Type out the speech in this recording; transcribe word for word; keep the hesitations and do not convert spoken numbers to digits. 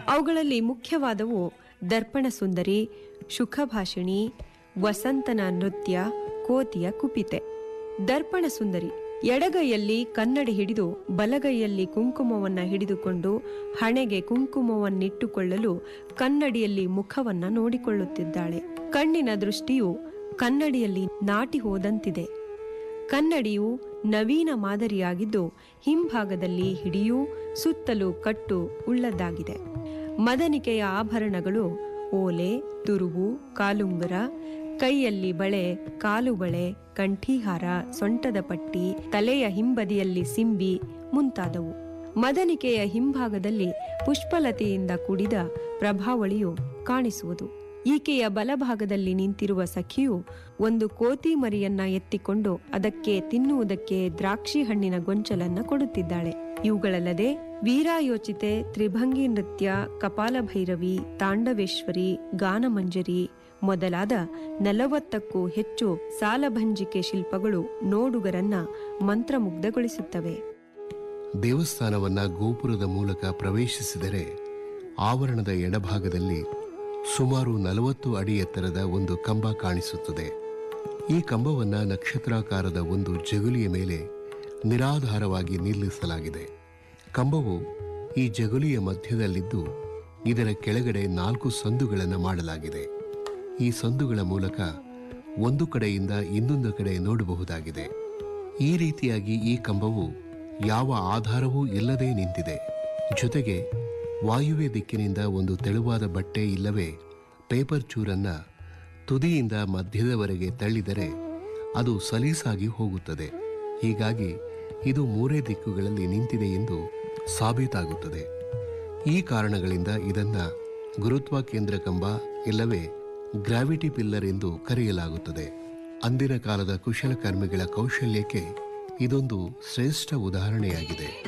ಅವುಗಳಲ್ಲಿ ಮುಖ್ಯವಾದವು ದರ್ಪಣ ಸುಂದರಿ, ಶುಖಭಾಷಿಣಿ, ವಸಂತನ ನೃತ್ಯ, ಕೋತಿಯ ಕುಪಿತೆ. ದರ್ಪಣ ಸುಂದರಿ ಎಡಗೈಯಲ್ಲಿ ಕನ್ನಡಿ ಹಿಡಿದು ಬಲಗೈಯಲ್ಲಿ ಕುಂಕುಮವನ್ನ ಹಿಡಿದುಕೊಂಡು ಹಣೆಗೆ ಕುಂಕುಮವನ್ನಿಟ್ಟುಕೊಳ್ಳಲು ಕನ್ನಡಿಯಲ್ಲಿ ಮುಖವನ್ನ ನೋಡಿಕೊಳ್ಳುತ್ತಿದ್ದಾಳೆ. ಕಣ್ಣಿನ ದೃಷ್ಟಿಯು ಕನ್ನಡಿಯಲ್ಲಿ ನಾಟಿ ಹೋದಂತಿದೆ. ಕನ್ನಡಿಯು ನವೀನ ಮಾದರಿಯಾಗಿದ್ದು ಹಿಂಭಾಗದಲ್ಲಿ ಹಿಡಿಯೂ ಸುತ್ತಲೂ ಕಟ್ಟು ಉಳ್ಳದ್ದಾಗಿದೆ. ಮದನಿಕೆಯ ಆಭರಣಗಳು ಓಲೆ, ತುರುವು, ಕಾಲುಂಗುರ, ಕೈಯಲ್ಲಿ ಬಳೆ, ಕಾಲು ಬಳೆ, ಕಂಠೀಹಾರ, ಸೊಂಟದ ಪಟ್ಟಿ, ತಲೆಯ ಹಿಂಬದಿಯಲ್ಲಿ ಸಿಂಬಿ ಮುಂತಾದವು. ಮದನಿಕೆಯ ಹಿಂಭಾಗದಲ್ಲಿ ಪುಷ್ಪಲತೆಯಿಂದ ಕೂಡಿದ ಪ್ರಭಾವಳಿಯು ಕಾಣಿಸುವುದು. ಈಕೆಯ ಬಲಭಾಗದಲ್ಲಿ ನಿಂತಿರುವ ಸಖಿಯು ಒಂದು ಕೋತಿ ಮರಿಯನ್ನ ಎತ್ತಿಕೊಂಡು ಅದಕ್ಕೆ ತಿನ್ನುವುದಕ್ಕೆ ದ್ರಾಕ್ಷಿ ಹಣ್ಣಿನ ಗೊಂಚಲನ್ನ ಕೊಡುತ್ತಿದ್ದಾಳೆ. ಇವುಗಳಲ್ಲದೆ ವೀರಾಯೋಚಿತೆ, ತ್ರಿಭಂಗಿ ನೃತ್ಯ, ಕಪಾಲಭೈರವಿ, ತಾಂಡವೇಶ್ವರಿ, ಗಾನಮಂಜರಿ ಮೊದಲಾದ ನಲವತ್ತಕ್ಕೂ ಹೆಚ್ಚು ಸಾಲಭಂಜಿಕೆ ಶಿಲ್ಪಗಳು ನೋಡುಗರನ್ನ ಮಂತ್ರಮುಗ್ಧಗೊಳಿಸುತ್ತವೆ. ದೇವಸ್ಥಾನವನ್ನ ಗೋಪುರದ ಮೂಲಕ ಪ್ರವೇಶಿಸಿದರೆ ಆವರಣದ ಎಡಭಾಗದಲ್ಲಿ ಸುಮಾರು ನಲವತ್ತು ಅಡಿ ಎತ್ತರದ ಒಂದು ಕಂಬ ಕಾಣಿಸುತ್ತದೆ. ಈ ಕಂಬವನ್ನ ನಕ್ಷತ್ರಾಕಾರದ ಒಂದು ಜಗುಲಿಯ ಮೇಲೆ ನಿರಾಧಾರವಾಗಿ ನಿಲ್ಲಿಸಲಾಗಿದೆ. ಕಂಬವು ಈ ಜಗುಲಿಯ ಮಧ್ಯದಲ್ಲಿದ್ದು ಇದರ ಕೆಳಗಡೆ ನಾಲ್ಕು ಸಂದುಗಳನ್ನು ಮಾಡಲಾಗಿದೆ. ಈ ಸಂದುಗಳ ಮೂಲಕ ಒಂದು ಕಡೆಯಿಂದ ಇನ್ನೊಂದು ಕಡೆ ನೋಡಬಹುದಾಗಿದೆ. ಈ ರೀತಿಯಾಗಿ ಈ ಕಂಬವು ಯಾವ ಆಧಾರವೂ ಇಲ್ಲದೆ ನಿಂತಿದೆ. ಜೊತೆಗೆ ವಾಯುವ್ಯ ದಿಕ್ಕಿನಿಂದ ಒಂದು ತೆಳುವಾದ ಬಟ್ಟೆ ಇಲ್ಲವೇ ಪೇಪರ್ ಚೂರನ್ನ ತುದಿಯಿಂದ ಮಧ್ಯದವರೆಗೆ ತಳ್ಳಿದರೆ ಅದು ಸಲೀಸಾಗಿ ಹೋಗುತ್ತದೆ. ಹೀಗಾಗಿ ಇದು ಮೂರೇ ದಿಕ್ಕುಗಳಲ್ಲಿ ನಿಂತಿದೆ ಎಂದು ಸಾಬೀತಾಗುತ್ತದೆ. ಈ ಕಾರಣಗಳಿಂದ ಇದನ್ನ ಗುರುತ್ವ ಕೇಂದ್ರ ಕಂಬ ಇಲ್ಲವೇ ಗ್ರಾವಿಟಿ ಪಿಲ್ಲರ್ ಎಂದು ಕರೆಯಲಾಗುತ್ತದೆ. ಅಂದಿನ ಕಾಲದ ಕುಶಲಕರ್ಮಿಗಳ ಕೌಶಲ್ಯಕ್ಕೆ ಇದೊಂದು ಶ್ರೇಷ್ಠ ಉದಾಹರಣೆಯಾಗಿದೆ.